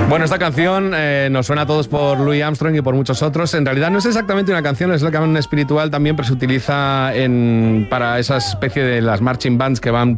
Bueno, esta canción nos suena a todos por Louis Armstrong y por muchos otros. En realidad no es exactamente una canción, es lo que llaman espiritual también, pero se utiliza para esa especie de las marching bands que van